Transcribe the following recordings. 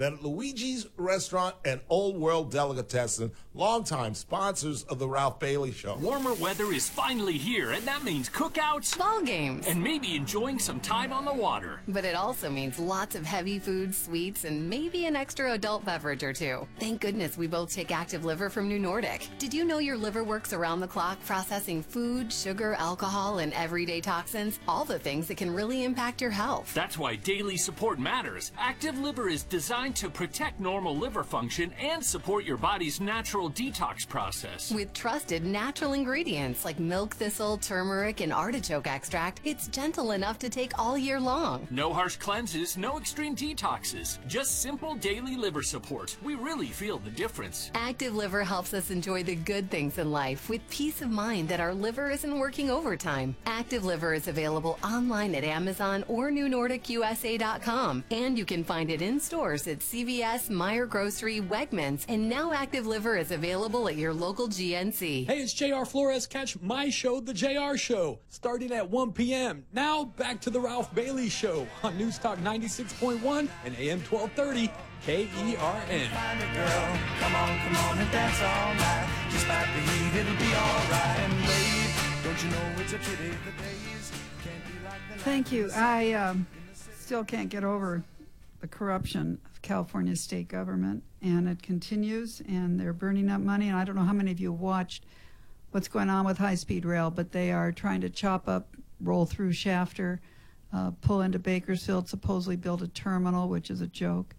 that Luigi's Restaurant and Old World Delicatessen, longtime sponsors of the Ralph Bailey Show. Warmer weather is finally here, and that means cookouts, ball games, and maybe enjoying some time on the water. But it also means lots of heavy food, sweets, and maybe an extra adult beverage or two. Thank goodness we both take Active Liver from New Nordic. Did you know your liver works around the clock processing food, sugar, alcohol, and everyday toxins? All the things that can really impact your health. That's why daily support matters. Active Liver is designed to protect normal liver function and support your body's natural detox process. With trusted natural ingredients like milk thistle, turmeric, and artichoke extract, it's gentle enough to take all year long. No harsh cleanses, no extreme detoxes, just simple daily liver support. We really feel the difference. Active Liver helps us enjoy the good things in life with peace of mind that our liver isn't working overtime. Active Liver is available online at Amazon or NewNordicUSA.com, and you can find it in stores at CVS, Meijer Grocery, Wegmans, and now Active Liver is available at your local GNC. Hey, it's JR Flores. Catch my show, The JR Show, starting at 1 p.m. Now, back to the Ralph Bailey Show on News Talk 96.1 and AM 1230 KERN. Come on, and dance all night. Despite the heat, it'll be all right. And babe, don't you know it's a pity the days can't be like the night. Thank you. I still can't get over the corruption of California state government, and it continues, and they're burning up money. And I don't know how many of you watched what's going on with high-speed rail, but they are trying to chop up, roll through Shafter, pull into Bakersfield, supposedly build a terminal, which is a joke.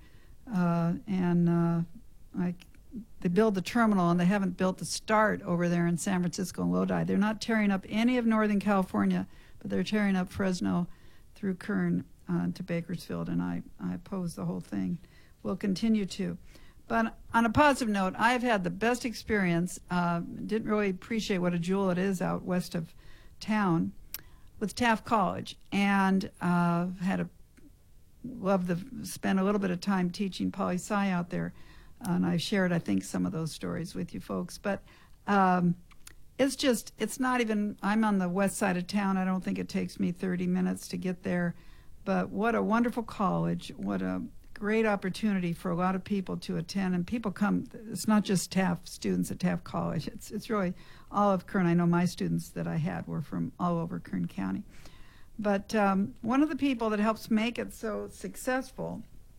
They build the terminal, and they haven't built the START over there in San Francisco and Lodi. They're not tearing up any of Northern California, but they're tearing up Fresno through Kern to Bakersfield, and I oppose the whole thing. We'll continue to. But on a positive note, I've had the best experience, didn't really appreciate what a jewel it is out west of town, with Taft College, and spent a little bit of time teaching poli-sci out there, and I've shared, I think, some of those stories with you folks. But it's not even, I'm on the west side of town. I don't think it takes me 30 minutes to get there. But what a wonderful college, what a great opportunity for a lot of people to attend. And people come, it's not just Taft students at Taft College, it's really all of Kern. I know my students that I had were from all over Kern County. But one of the people that helps make it so successful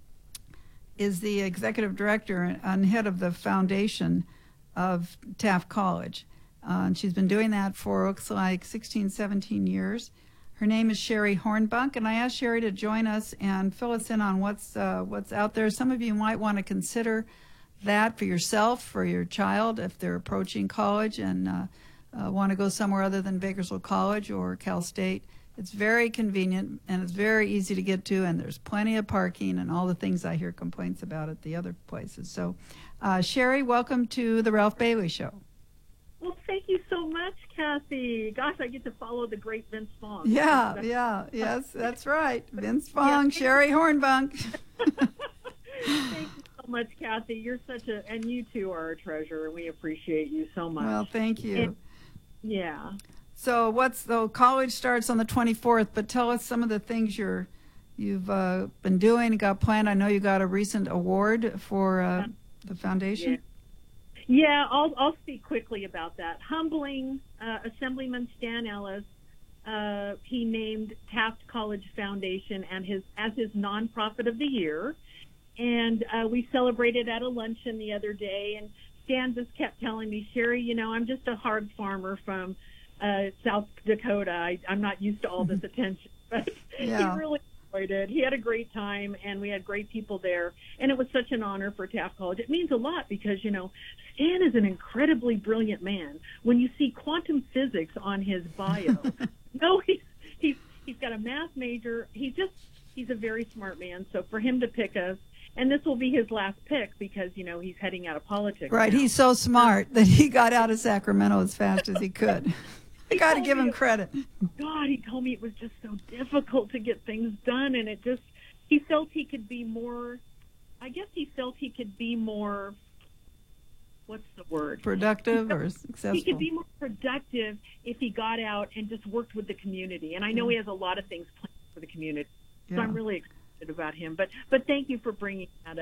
is the executive director and head of the foundation of Taft College. And she's been doing that for, looks like, 16, 17 years. Her name is Sherry Hornbunk, and I asked Sherry to join us and fill us in on what's out there. Some of you might want to consider that for yourself, for your child, if they're approaching college and want to go somewhere other than Bakersfield College or Cal State. It's very convenient, and it's very easy to get to, and there's plenty of parking and all the things I hear complaints about at the other places. So, Sherry, welcome to the Ralph Bailey Show. Well, thank you so much, Kathy. Gosh, I get to follow the great Vince Vaughn. Yes, that's right. Vince Vaughn, Sherry Hornbunk. Thank you so much, Kathy. You're and you too are a treasure, and we appreciate you so much. Well, thank you. Yeah. So the college starts on the 24th, but tell us some of the things you've been doing and got planned. I know you got a recent award for the foundation. Yeah, I'll speak quickly about that. Humbling, Assemblyman Stan Ellis, he named Taft College Foundation as his nonprofit of the year, and we celebrated at a luncheon the other day, and Stan just kept telling me, Sherry, I'm just a hard farmer from South Dakota. I'm not used to all this attention, but he really enjoyed it. He had a great time, and we had great people there, and it was such an honor for Taft College. It means a lot because, Stan is an incredibly brilliant man. When you see quantum physics on his bio, he's got a math major. He's a very smart man. So for him to pick us, and this will be his last pick because, he's heading out of politics. Right. Now. He's so smart that he got out of Sacramento as fast as he could. I got to give him credit. God, he told me it was just so difficult to get things done, and he felt he could be more, what's the word? Productive or successful? He could be more productive if he got out and just worked with the community. And I know he has a lot of things planned for the community, so I'm really excited about him. But thank you for bringing that up.